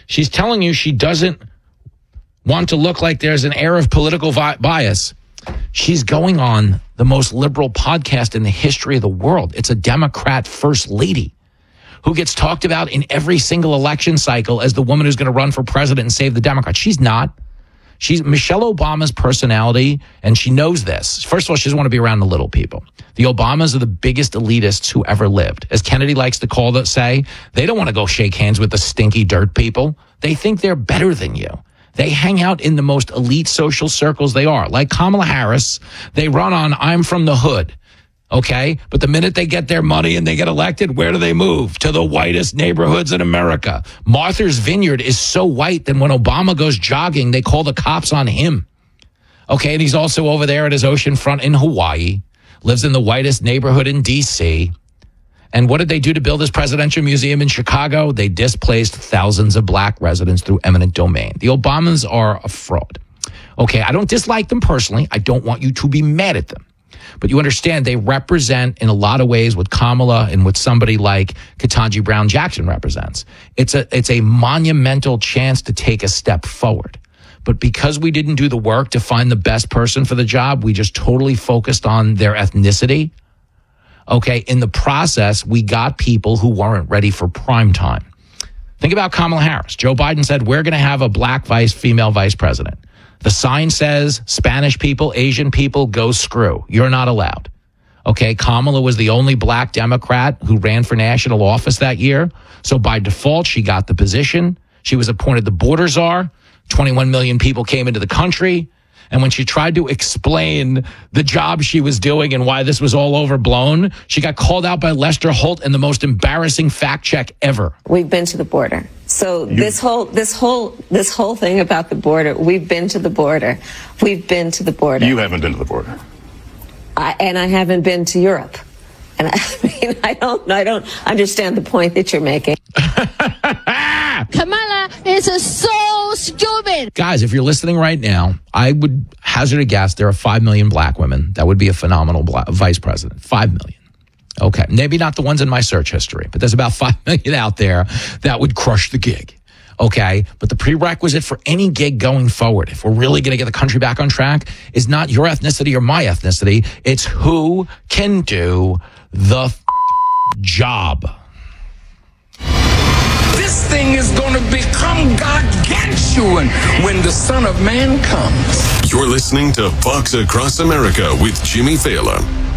She's telling you she doesn't want to look like there's an air of political bias. She's going on the most liberal podcast in the history of the world. It's a Democrat first lady who gets talked about in every single election cycle as the woman who's going to run for president and save the Democrats. She's not. She's Michelle Obama's personality, and she knows this. First of all, she doesn't want to be around the little people. The Obamas are the biggest elitists who ever lived. As Kennedy likes to say, they don't want to go shake hands with the stinky dirt people. They think they're better than you. They hang out in the most elite social circles they are. Like Kamala Harris, they run on I'm from the hood. Okay, but the minute they get their money and they get elected, where do they move? To the whitest neighborhoods in America. Martha's Vineyard is so white that when Obama goes jogging, they call the cops on him. Okay, and he's also over there at his ocean front in Hawaii, lives in the whitest neighborhood in D.C. And what did they do to build this presidential museum in Chicago? They displaced thousands of black residents through eminent domain. The Obamas are a fraud. Okay, I don't dislike them personally. I don't want you to be mad at them. But you understand they represent in a lot of ways what Kamala and what somebody like Ketanji Brown Jackson represents. It's a monumental chance to take a step forward. But because we didn't do the work to find the best person for the job, we just totally focused on their ethnicity. Okay, in the process, we got people who weren't ready for prime time. Think about Kamala Harris. Joe Biden said, we're going to have a black female vice president. The sign says Spanish people, Asian people, go screw. You're not allowed. Okay, Kamala was the only black Democrat who ran for national office that year. So by default, she got the position. She was appointed the border czar. 21 million people came into the country. And when she tried to explain the job she was doing and why this was all overblown, she got called out by Lester Holt in the most embarrassing fact check ever. We've been to the border. So this whole thing about the border, we've been to the border. We've been to the border. You haven't been to the border. I haven't been to Europe. And I don't understand the point that you're making. Kamala is so stupid. Guys, if you're listening right now, I would hazard a guess there are 5 million black women that would be a phenomenal vice president. 5 million. Okay, maybe not the ones in my search history, but there's about 5 million out there that would crush the gig. Okay, but the prerequisite for any gig going forward, if we're really going to get the country back on track, is not your ethnicity or my ethnicity. It's who can do the job. This thing is going to become gargantuan when the Son of Man comes. You're listening to Fox Across America with Jimmy Fallon.